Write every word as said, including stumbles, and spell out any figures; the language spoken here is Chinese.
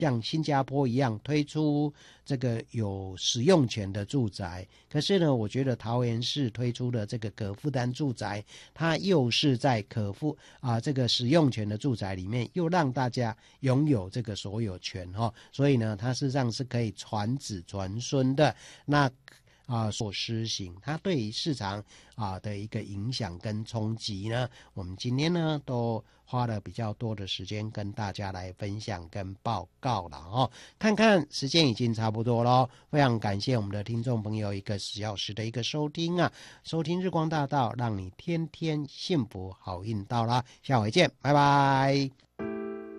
像新加坡一样推出这个有使用权的住宅，可是呢，我觉得桃园市推出的这个可负担住宅，它又是在可负啊这个使用权的住宅里面，又让大家拥有这个所有权哈、哦，所以呢，它事实上是可以传子传孙的。那啊，所施行，它对于市场啊的一个影响跟冲击呢，我们今天呢都花了比较多的时间跟大家来分享跟报告了哦。看看时间已经差不多咯，非常感谢我们的听众朋友一个小时的一个收听啊，收听日光大道，让你天天幸福好运到啦，下回见，拜拜。